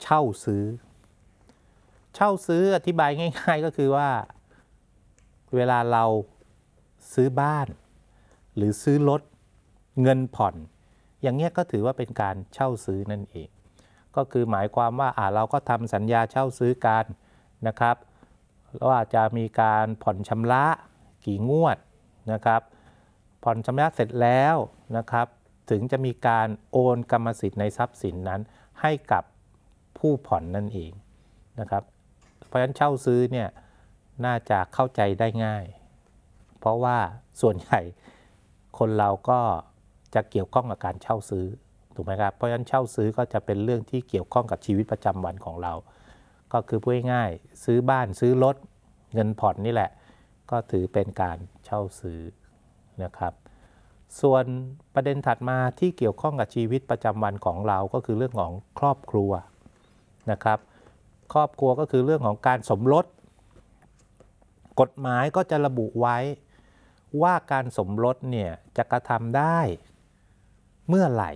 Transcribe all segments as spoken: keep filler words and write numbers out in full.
เช่าซื้อเช่าซื้ออธิบายง่ายๆก็คือว่าเวลาเราซื้อบ้านหรือซื้อรถเงินผ่อนอย่างเงี้ยก็ถือว่าเป็นการเช่าซื้อนั่นเองก็คือหมายความว่าอ่าเราก็ทำสัญญาเช่าซื้อกันนะครับว่าจะมีการผ่อนชำระกี่งวดนะครับผ่อนชำระเสร็จแล้วนะครับถึงจะมีการโอนกรรมสิทธิ์ในทรัพย์สินนั้นให้กับผู้ผ่อนนั่นเองนะครับเพราะฉะนั้นเช่าซื้อเนี่ยน่าจะเข้าใจได้ง่ายเพราะว่าส่วนใหญ่คนเราก็จะเกี่ยวข้องกับการเช่าซื้อถูกไหมครับเพราะฉะนั้นเช่าซื้อก็จะเป็นเรื่องที่เกี่ยวข้องกับชีวิตประจำวันของเราก็คือพูดง่ายๆซื้อบ้านซื้อรถเงินผ่อนนี่แหละก็ถือเป็นการเช่าซื้อนะครับส่วนประเด็นถัดมาที่เกี่ยวข้องกับชีวิตประจำวันของเราก็คือเรื่องของครอบครัวนะครับครอบครัวก็คือเรื่องของการสมรสกฎหมายก็จะระบุไว้ว่าการสมรสเนี่ยจะกระทำได้เมื่อไหร่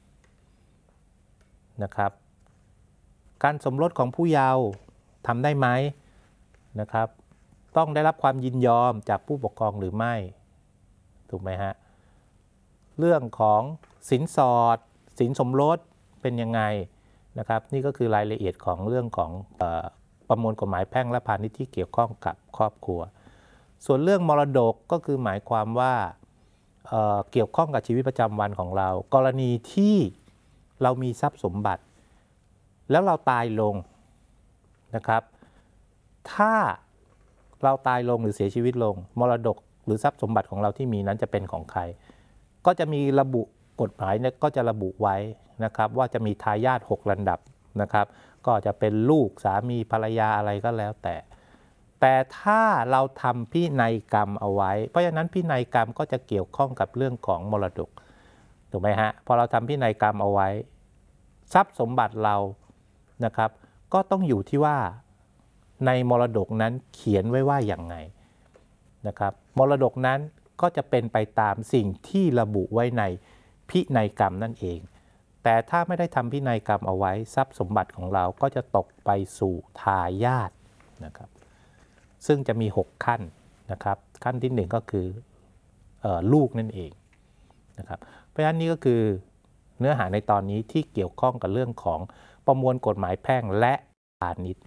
นะครับการสมรสของผู้เยาว์ทำได้ไหมนะครับต้องได้รับความยินยอมจากผู้ปกครองหรือไม่ถูกไหมฮะเรื่องของสินสอดสินสมรสเป็นยังไงนะครับนี่ก็คือรายละเอียดของเรื่องของเอ่อประมวลกฎหมายแพ่งและพาณิชย์ที่เกี่ยวข้องกับครอบครัวส่วนเรื่องมรดกก็คือหมายความว่าเอ่อเกี่ยวข้องกับชีวิตประจำวันของเรากรณีที่เรามีทรัพย์สมบัติแล้วเราตายลงนะครับถ้าเราตายลงหรือเสียชีวิตลงมรดกหรือทรัพย์สมบัติของเราที่มีนั้นจะเป็นของใครก็จะมีระบุกฎหมายเนี่ยก็จะระบุไว้นะครับว่าจะมีทายาทหกลำดับนะครับก็จะเป็นลูกสามีภรรยาอะไรก็แล้วแต่แต่ถ้าเราทำพินัยกรรมเอาไว้เพราะฉะนั้นพินัยกรรมก็จะเกี่ยวข้องกับเรื่องของมรดกถูกไหมฮะพอเราทำพินัยกรรมเอาไว้ทรัพย์สมบัติเรานะครับก็ต้องอยู่ที่ว่าในมรดกนั้นเขียนไว้ว่าอย่างไงนะครับมรดกนั้นก็จะเป็นไปตามสิ่งที่ระบุไว้ในพินัยกรรมนั่นเองแต่ถ้าไม่ได้ทำพินัยกรรมเอาไว้ทรัพย์สมบัติของเราก็จะตกไปสู่ทายาทนะครับซึ่งจะมีหกขั้นนะครับขั้นที่หนึ่งก็คือเอ่อลูกนั่นเองนะครับเพราะฉะนั้นนี่ก็คือเนื้อหาในตอนนี้ที่เกี่ยวข้องกับเรื่องของประมวลกฎหมายแพ่งและพาณิชย์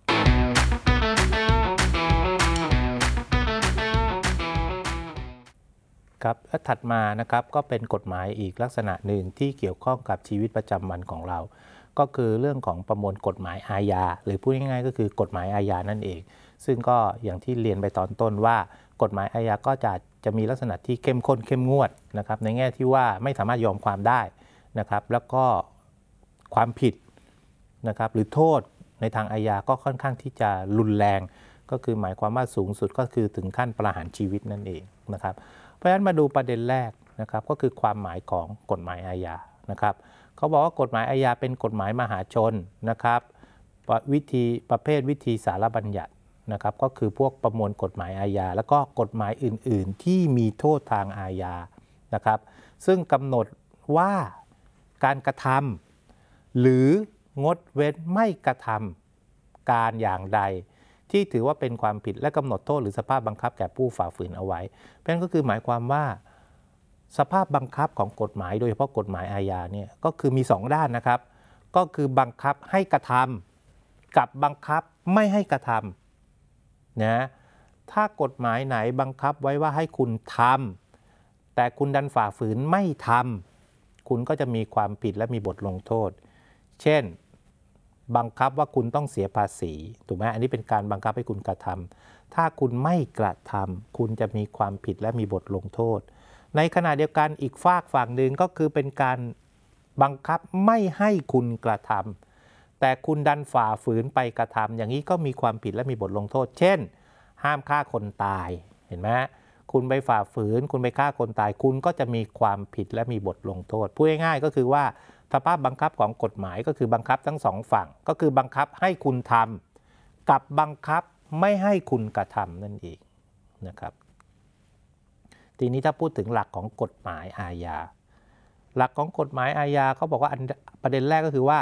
ครับและถัดมานะครับก็เป็นกฎหมายอีกลักษณะหนึ่งที่เกี่ยวข้องกับชีวิตประจำวันของเราก็คือเรื่องของประมวลกฎหมายอาญาหรือพูดง่ายๆก็คือกฎหมายอาญานั่นเองซึ่งก็อย่างที่เรียนไปตอนต้นว่ากฎหมายอาญาก็จะจะมีลักษณะที่เข้มข้นเข้มงวดนะครับในแง่ที่ว่าไม่สามารถยอมความได้นะครับแล้วก็ความผิดนะครับหรือโทษในทางอาญาก็ค่อนข้างที่จะรุนแรงก็คือหมายความว่าสูงสุดก็คือถึงขั้นประหารชีวิตนั่นเองนะครับเพราะฉะนั้นมาดูประเด็นแรกนะครับก็คือความหมายของกฎหมายอาญานะครับเขาบอกว่ากฎหมายอาญาเป็นกฎหมายมหาชนนะครับวิธีประเภทวิธีสารบัญญัตินะครับก็คือพวกประมวลกฎหมายอาญาแล้วก็กฎหมายอื่นๆที่มีโทษทางอาญานะครับซึ่งกำหนดว่าการกระทำหรืองดเว้นไม่กระทำการอย่างใดที่ถือว่าเป็นความผิดและกำหนดโทษหรือสภาพบังคับแก่ผู้ฝ่าฝืนเอาไว้เพราะฉะนั้นก็คือหมายความว่าสภาพบังคับของกฎหมายโดยเฉพาะกฎหมายอาญาเนี่ยก็คือมีสองด้านนะครับก็คือบังคับให้กระทำกับบังคับไม่ให้กระทำนะถ้ากฎหมายไหนบังคับไว้ว่าให้คุณทำแต่คุณดันฝ่าฝืนไม่ทำคุณก็จะมีความผิดและมีบทลงโทษเช่นบังคับว่าคุณต้องเสียภาษีถูกไหมอันนี้เป็นการบังคับให้คุณกระทำถ้าคุณไม่กระทำคุณจะมีความผิดและมีบทลงโทษในขณะเดียวกันอีกฝากฝั่งหนึ่งก็คือเป็นการบังคับไม่ให้คุณกระทำแต่คุณดันฝ่าฝืนไปกระทำอย่างนี้ก็มีความผิดและมีบทลงโทษเช่นห้ามฆ่าคนตายเห็นไหมคุณไปฝ่าฝืนคุณไปฆ่าคนตายคุณก็จะมีความผิดและมีบทลงโทษพูดง่ายๆก็คือว่าสภาพบังคับของกฎหมายก็คือบังคับทั้งสองฝั่งก็คือบังคับให้คุณทำกับบังคับไม่ให้คุณกระทำนั่นเองนะครับทีนี้ถ้าพูดถึงหลักของกฎหมายอาญาหลักของกฎหมายอาญาเขาบอกว่าประเด็นแรกก็คือว่า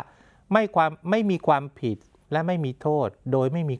ไม่ความไม่มีความผิดและไม่มีโทษโดยไม่มี